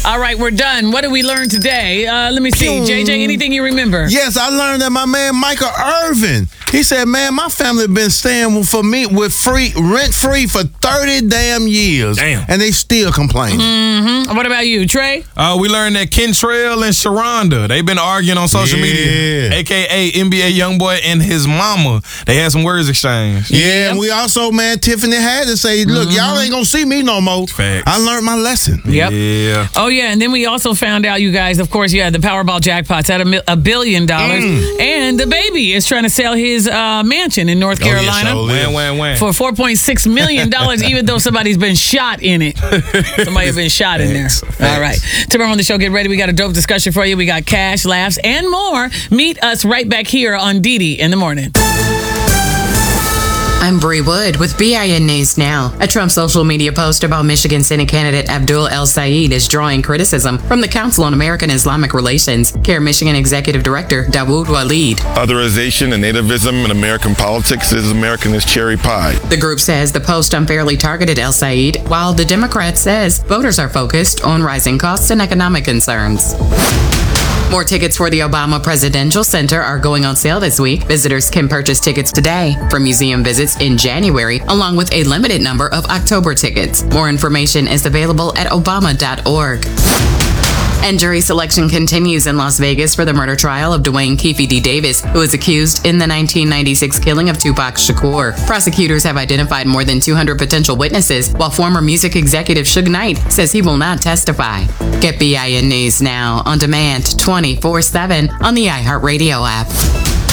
All right, we're done. What did we learn today? Let me see. JJ, anything you remember? Yes, I learned that my man Michael Irvin, he said, man, my family been staying for me with rent-free for 30 damn years. Damn. And they still complaining. Mm-hmm. What about you, Trey? We learned that Kentrell and Sharonda, they've been arguing on social media, a.k.a. NBA Youngboy and his mama. They had some words exchanged. Yeah, and we also, man, Tiffany had to say, look, y'all ain't gonna see me no more. Facts. I learned my lesson. Yep. Yeah. Oh, yeah, and then we also found out, you guys, of course, the Powerball jackpot's at $1 billion. And the baby is trying to sell his mansion in North Carolina When. for $4.6 million, even though somebody's been shot in it. Somebody has been shot in there. All right. Tomorrow on the show, get ready. We got a dope discussion for you. We got cash, laughs, and more. Meet us right back here on Didi in the Morning. I'm Bree Wood with BIN News Now. A Trump social media post about Michigan Senate candidate Abdul El Sayed is drawing criticism from the Council on American Islamic Relations. CARE Michigan Executive Director Dawood Walid. Otherization and nativism in American politics is American as cherry pie. The group says the post unfairly targeted El Sayed, while the Democrat says voters are focused on rising costs and economic concerns. More tickets for the Obama Presidential Center are going on sale this week. Visitors can purchase tickets today for museum visits in January, along with a limited number of October tickets. More information is available at obama.org. And jury selection continues in Las Vegas for the murder trial of Dwayne Keefe D. Davis, who was accused in the 1996 killing of Tupac Shakur. Prosecutors have identified more than 200 potential witnesses, while former music executive Suge Knight says he will not testify. Get BIN News Now on demand 24/7 on the iHeartRadio app.